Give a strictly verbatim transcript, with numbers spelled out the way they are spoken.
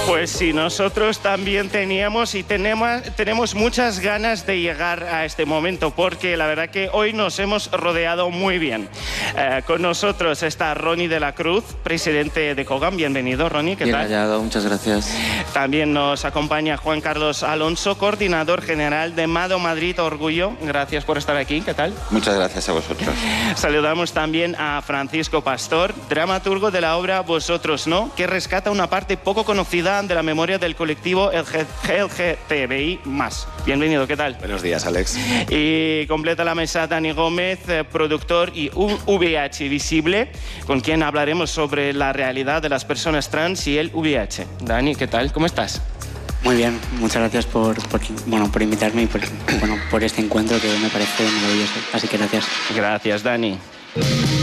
Pues sí, nosotros también teníamos y tenemos, tenemos muchas ganas de llegar a este momento, porque la verdad que hoy nos hemos rodeado muy bien. Eh, con nosotros está Ronnie de la Cruz, presidente de Cogam. Bienvenido, Ronnie, ¿qué Bien tal? hallado, muchas gracias. También nos acompaña Juan Carlos Alonso, coordinador general de Mado Madrid Orgullo. Gracias por estar aquí, ¿qué tal? Muchas gracias a vosotros. Saludamos también a Francisco Pastor, dramaturgo de la obra Vosotros No, que rescata una parte poco conocida de la memoria del colectivo L G T B I más. Bienvenido, ¿qué tal? Buenos días, Alex. Y completa la mesa Dani Gómez, eh, productor y V I H Visible, con quien hablaremos sobre la realidad de las personas trans y el V I H. Dani, ¿qué tal? ¿Cómo estás? Muy bien, muchas gracias por, por, bueno, por invitarme y por, bueno, por este encuentro que me parece maravilloso. Así que gracias. Gracias, Dani.